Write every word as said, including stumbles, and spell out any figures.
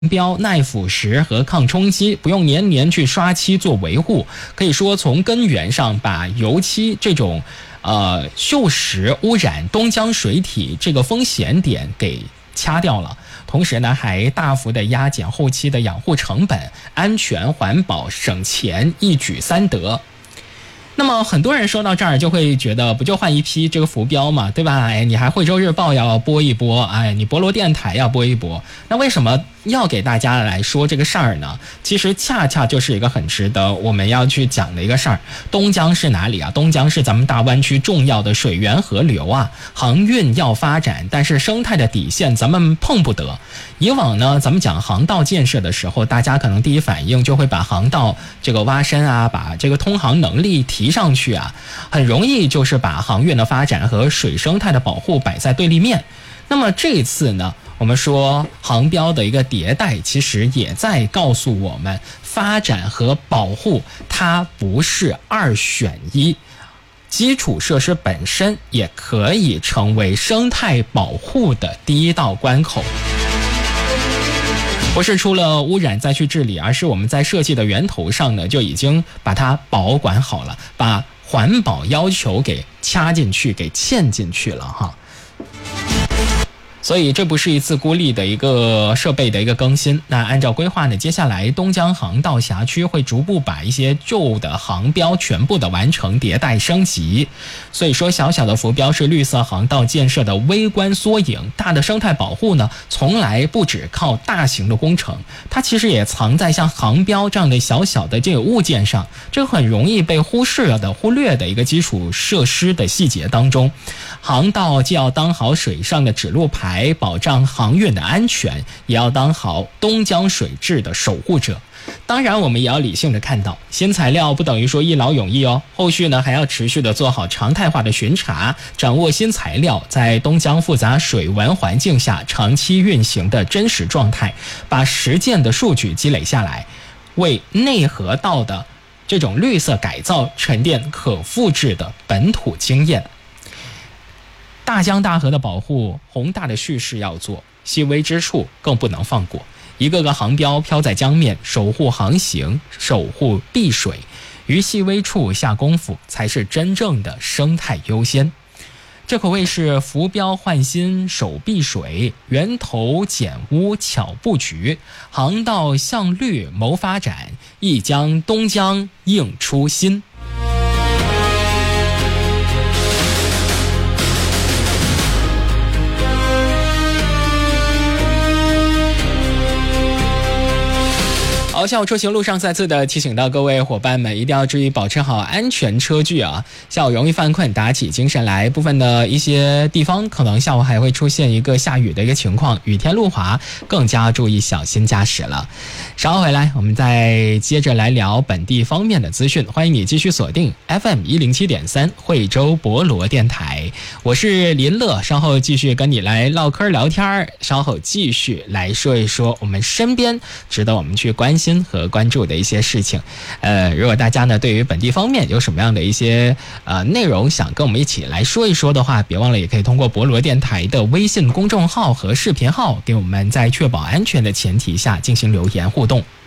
标耐腐蚀和抗冲击，不用年年去刷漆做维护，可以说从根源上把油漆这种呃锈蚀污染东江水体这个风险点给掐掉了，同时呢还大幅的压减后期的养护成本，安全环保省钱，一举三得。那么很多人说到这儿就会觉得不就换一批这个浮标嘛，对吧？哎，你还惠州日报要播一播，哎，你博罗电台要播一播，那为什么要给大家来说这个事儿呢？其实恰恰就是一个很值得我们要去讲的一个事儿。东江是哪里啊？东江是咱们大湾区重要的水源河流啊，航运要发展，但是生态的底线咱们碰不得。以往呢，咱们讲航道建设的时候，大家可能第一反应就会把航道这个挖深啊，把这个通航能力提上去啊，很容易就是把航运的发展和水生态的保护摆在对立面。那么这一次呢，我们说航标的一个迭代，其实也在告诉我们，发展和保护它不是二选一，基础设施本身也可以成为生态保护的第一道关口。不是出了污染再去治理，而是我们在设计的源头上呢，就已经把它保管好了，把环保要求给掐进去，给嵌进去了哈。所以这不是一次孤立的一个设备的一个更新。那按照规划呢，接下来东江航道辖区会逐步把一些旧的航标全部的完成迭代升级。所以说小小的浮标是绿色航道建设的微观缩影，大的生态保护呢，从来不只靠大型的工程，它其实也藏在像航标这样的小小的这个物件上，这很容易被忽视的忽略的一个基础设施的细节当中。航道既要当好水上的指路牌，保障航运的安全，也要当好东江水质的守护者。当然我们也要理性的看到，新材料不等于说一劳永逸哦，后续呢还要持续的做好常态化的巡查，掌握新材料在东江复杂水文环境下长期运行的真实状态，把实践的数据积累下来，为内河道的这种绿色改造沉淀可复制的本土经验。大江大河的保护，宏大的叙事要做，细微之处更不能放过。一个个航标飘在江面，守护航行，守护碧水，于细微处下功夫，才是真正的生态优先。这可谓是浮标换新守碧水，源头减污巧布局，航道向绿谋发展，一江东江映初心。好，下午出行路上再次的提醒到各位伙伴们，一定要注意保持好安全车距啊！下午容易犯困，打起精神来。部分的一些地方可能下午还会出现一个下雨的一个情况，雨天路滑，更加注意小心驾驶了。稍后回来，我们再接着来聊本地方面的资讯。欢迎你继续锁定 F M 一零七点三 惠州博罗电台，我是林乐，稍后继续跟你来唠嗑聊天，稍后继续来说一说我们身边值得我们去关心和关注的一些事情。呃，如果大家呢对于本地方面有什么样的一些呃内容想跟我们一起来说一说的话，别忘了也可以通过博罗电台的微信公众号和视频号给我们在确保安全的前提下进行留言互动。